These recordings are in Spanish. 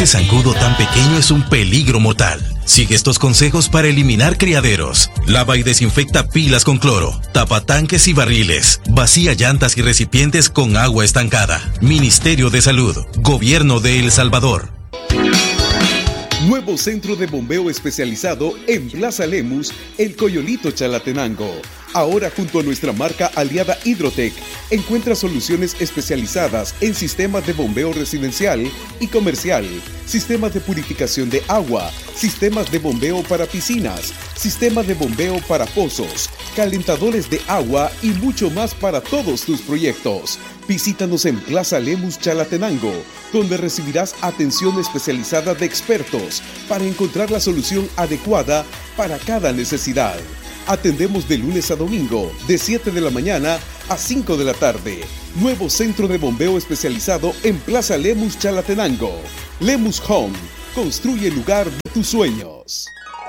Ese zancudo tan pequeño es un peligro mortal. Sigue estos consejos para eliminar criaderos. Lava y desinfecta pilas con cloro. Tapa tanques y barriles. Vacía llantas y recipientes con agua estancada. Ministerio de Salud. Gobierno de El Salvador. Nuevo centro de bombeo especializado en Plaza Lemus, El Coyolito, Chalatenango. Ahora junto a nuestra marca aliada Hidrotec, encuentra soluciones especializadas en sistemas de bombeo residencial y comercial, sistemas de purificación de agua, sistemas de bombeo para piscinas, sistemas de bombeo para pozos, calentadores de agua y mucho más para todos tus proyectos. Visítanos en Plaza Lemus, Chalatenango, donde recibirás atención especializada de expertos para encontrar la solución adecuada para cada necesidad. Atendemos de lunes a domingo, de 7 de la mañana a 5 de la tarde. Nuevo centro de bombeo especializado en Plaza Lemus, Chalatenango. Lemus Home, construye el lugar de tus sueños.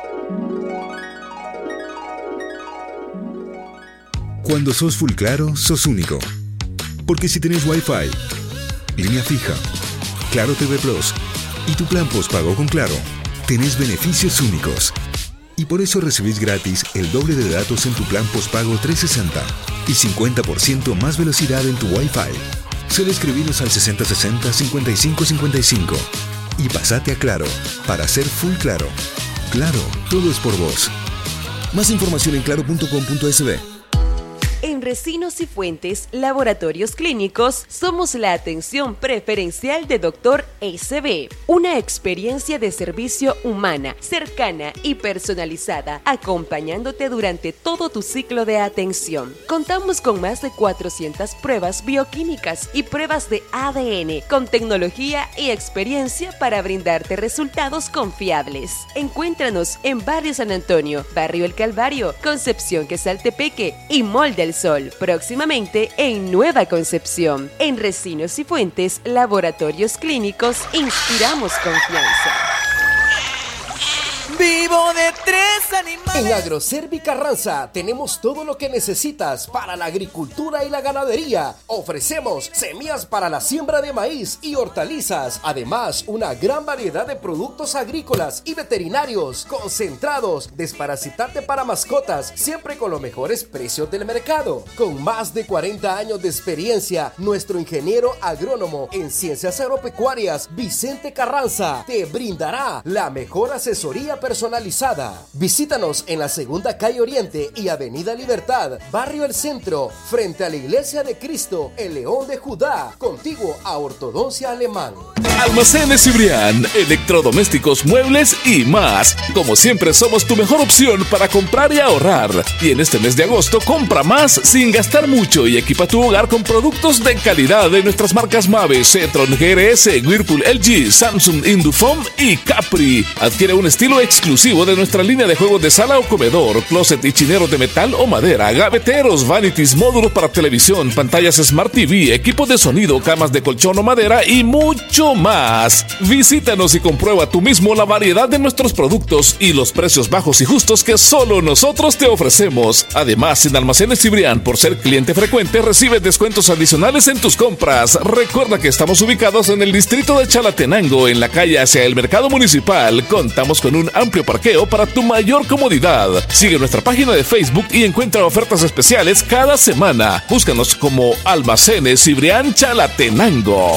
Cuando sos full claro, sos único. Porque si tenés Wi-Fi, línea fija, Claro TV Plus y tu plan postpago con Claro, tenés beneficios únicos. Y por eso recibís gratis el doble de datos en tu plan postpago 360 y 50% más velocidad en tu Wi-Fi. Solo escribinos al 6060-5555 y pasate a Claro para ser full claro. Claro, todo es por vos. Más información en claro.com.sb. En Resinos y Fuentes, Laboratorios Clínicos, somos la atención preferencial de Dr. SB. Una experiencia de servicio humana, cercana y personalizada, acompañándote durante todo tu ciclo de atención. Contamos con más de 400 pruebas bioquímicas y pruebas de ADN, con tecnología y experiencia para brindarte resultados confiables. Encuéntranos en Barrio San Antonio, Barrio El Calvario, Concepción Quesaltepeque y Mall del Sol, próximamente en Nueva Concepción. En Resinos y Fuentes, Laboratorios Clínicos, inspiramos confianza. Vivo de 3 animales. En Agroservi Carranza tenemos todo lo que necesitas para la agricultura y la ganadería. Ofrecemos semillas para la siembra de maíz y hortalizas. Además, una gran variedad de productos agrícolas y veterinarios, concentrados, desparasitante para mascotas, siempre con los mejores precios del mercado. Con más de 40 años de experiencia, nuestro ingeniero agrónomo en ciencias agropecuarias, Vicente Carranza, te brindará la mejor asesoría personalizada. Visítanos en la Segunda Calle Oriente y Avenida Libertad, Barrio El Centro, frente a la Iglesia de Cristo, el León de Judá, contiguo a Ortodoncia Alemán. Almacenes Cibrián, electrodomésticos, muebles y más. Como siempre, somos tu mejor opción para comprar y ahorrar. Y en este mes de agosto, compra más sin gastar mucho y equipa tu hogar con productos de calidad de nuestras marcas Mave, Cetron, GRS, Whirlpool, LG, Samsung, Indufom y Capri. Adquiere un estilo exclusivo de nuestra línea de juegos de sala o comedor, closet y chineros de metal o madera, gaveteros, vanities, módulos para televisión, pantallas Smart TV, equipos de sonido, camas de colchón o madera y mucho más. Visítanos y comprueba tú mismo la variedad de nuestros productos y los precios bajos y justos que solo nosotros te ofrecemos. Además, en Almacenes Cibrián, por ser cliente frecuente, recibes descuentos adicionales en tus compras. Recuerda que estamos ubicados en el distrito de Chalatenango, en la calle hacia el Mercado Municipal. Contamos con un amplio parqueo para tu mayor comodidad. Sigue nuestra página de Facebook y encuentra ofertas especiales cada semana. Búscanos como Almacenes Cibrián Chalatenango.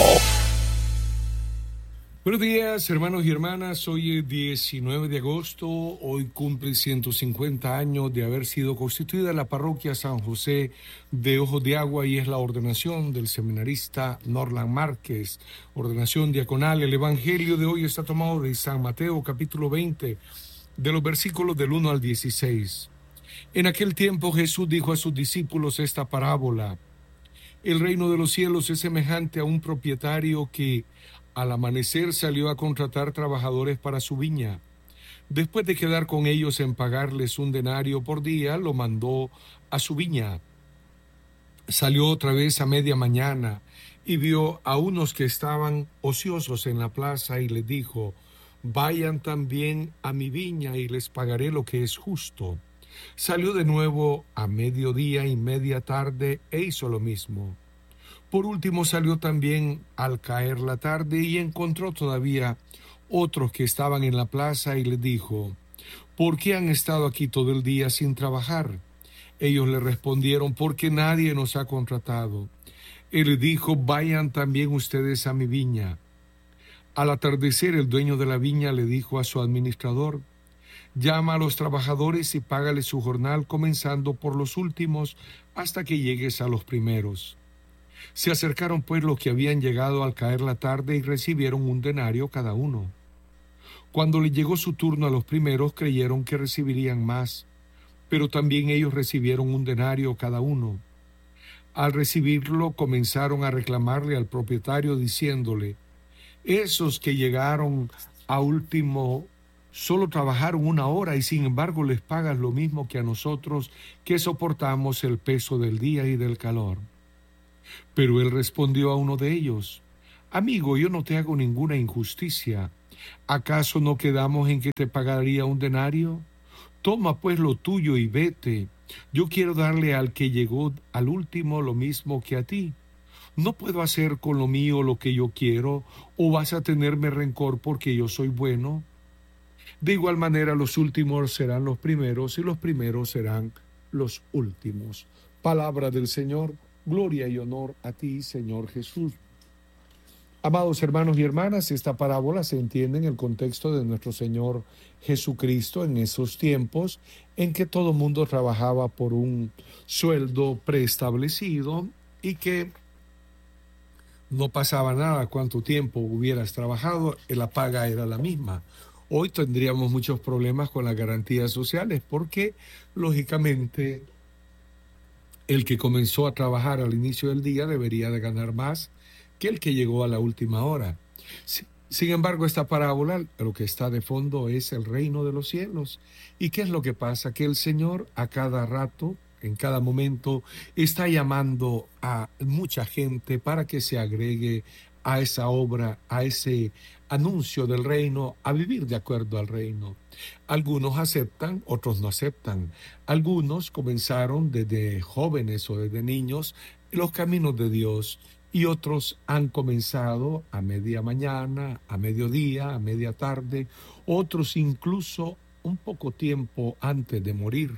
Buenos días, hermanos y hermanas. Hoy es 19 de agosto. Hoy cumple 150 años de haber sido constituida la parroquia San José de Ojos de Agua y es la ordenación del seminarista Norland Márquez. Ordenación diaconal. El evangelio de hoy está tomado de San Mateo, capítulo 20, de los versículos del 1 al 16. En aquel tiempo Jesús dijo a sus discípulos esta parábola. El reino de los cielos es semejante a un propietario que al amanecer salió a contratar trabajadores para su viña. Después de quedar con ellos en pagarles un denario por día, lo mandó a su viña. Salió otra vez a media mañana y vio a unos que estaban ociosos en la plaza y les dijo: vayan también a mi viña y les pagaré lo que es justo. Salió de nuevo a mediodía y media tarde e hizo lo mismo. Por último salió también al caer la tarde y encontró todavía otros que estaban en la plaza y les dijo: ¿por qué han estado aquí todo el día sin trabajar? Ellos le respondieron: porque nadie nos ha contratado. Él les dijo: vayan también ustedes a mi viña. Al atardecer, el dueño de la viña le dijo a su administrador: llama a los trabajadores y págales su jornal, comenzando por los últimos hasta que llegues a los primeros. Se acercaron pues los que habían llegado al caer la tarde y recibieron 1 denario cada uno. Cuando le llegó su turno a los primeros, creyeron que recibirían más, pero también ellos recibieron 1 denario cada uno. Al recibirlo, comenzaron a reclamarle al propietario diciéndole: esos que llegaron a último solo trabajaron 1 hora y sin embargo les pagas lo mismo que a nosotros, que soportamos el peso del día y del calor. Pero él respondió a uno de ellos: amigo, yo no te hago ninguna injusticia. ¿Acaso no quedamos en que te pagaría 1 denario? Toma pues lo tuyo y vete. Yo quiero darle al que llegó al último lo mismo que a ti. ¿No puedo hacer con lo mío lo que yo quiero, o vas a tenerme rencor porque yo soy bueno? De igual manera, los últimos serán los primeros y los primeros serán los últimos. Palabra del Señor. Gloria y honor a ti, Señor Jesús. Amados hermanos y hermanas, esta parábola se entiende en el contexto de nuestro Señor Jesucristo en esos tiempos en que todo mundo trabajaba por un sueldo preestablecido y que no pasaba nada cuánto tiempo hubieras trabajado, la paga era la misma. Hoy tendríamos muchos problemas con las garantías sociales porque, lógicamente, el que comenzó a trabajar al inicio del día debería de ganar más que el que llegó a la última hora. Sin embargo, esta parábola, lo que está de fondo es el reino de los cielos. ¿Y qué es lo que pasa? Que el Señor a cada rato, en cada momento, está llamando a mucha gente para que se agregue a esa obra, a ese anuncio del reino, a vivir de acuerdo al reino. Algunos aceptan, otros no aceptan. Algunos comenzaron desde jóvenes o desde niños los caminos de Dios y otros han comenzado a media mañana, a mediodía, a media tarde, otros incluso un poco tiempo antes de morir.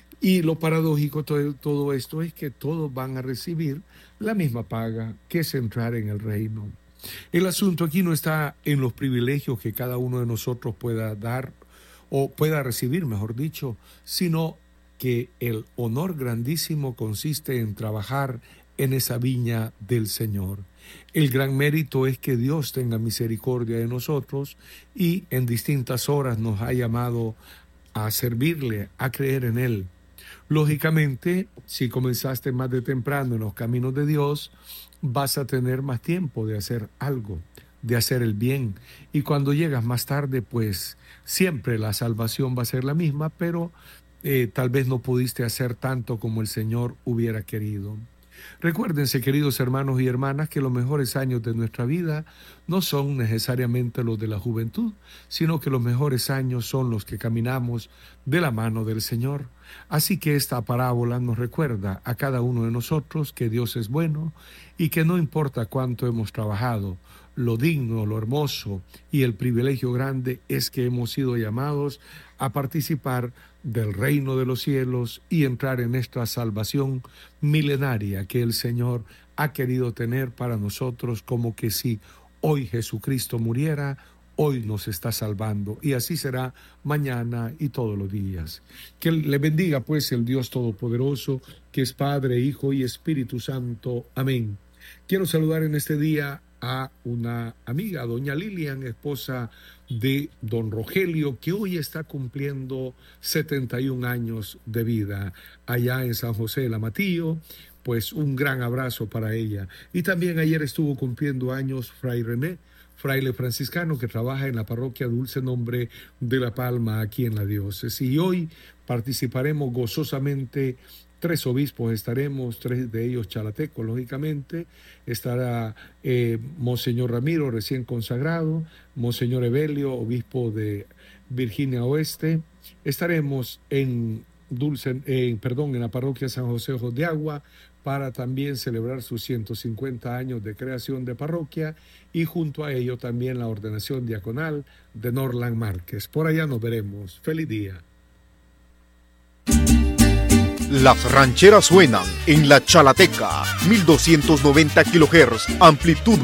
Y lo paradójico de todo esto es que todos van a recibir la misma paga, que es entrar en el reino. El asunto aquí no está en los privilegios que cada uno de nosotros pueda dar o pueda recibir, mejor dicho, sino que el honor grandísimo consiste en trabajar en esa viña del Señor. El gran mérito es que Dios tenga misericordia de nosotros y en distintas horas nos ha llamado a servirle, a creer en Él. Lógicamente, si comenzaste más de temprano en los caminos de Dios, vas a tener más tiempo de hacer algo, de hacer el bien. Y cuando llegas más tarde, pues siempre la salvación va a ser la misma, pero tal vez no pudiste hacer tanto como el Señor hubiera querido. Recuérdense, queridos hermanos y hermanas, que los mejores años de nuestra vida no son necesariamente los de la juventud, sino que los mejores años son los que caminamos de la mano del Señor. Así que esta parábola nos recuerda a cada uno de nosotros que Dios es bueno y que no importa cuánto hemos trabajado, lo digno, lo hermoso y el privilegio grande es que hemos sido llamados a participar del reino de los cielos y entrar en esta salvación milenaria que el Señor ha querido tener para nosotros, como que si hoy Jesucristo muriera, hoy nos está salvando, y así será mañana y todos los días. Que le bendiga pues el Dios Todopoderoso, que es Padre, Hijo y Espíritu Santo. Amén. Quiero saludar en este día a una amiga, doña Lilian, esposa de don Rogelio, que hoy está cumpliendo 71 años de vida allá en San José de la Matillo. Pues un gran abrazo para ella. Y también ayer estuvo cumpliendo años Fray René, fraile franciscano que trabaja en la parroquia Dulce Nombre de La Palma, aquí en la diócesis. Y hoy participaremos gozosamente. 3 obispos estaremos, 3 de ellos chalatecos, lógicamente. Estará Monseñor Ramiro, recién consagrado, Monseñor Evelio, obispo de Virginia Oeste. Estaremos en la parroquia San José Ojos de Agua, para también celebrar sus 150 años de creación de parroquia y junto a ello también la ordenación diaconal de Norland Márquez. Por allá nos veremos. ¡Feliz día! Las rancheras suenan en la Chalateca, 1290 kHz, amplitud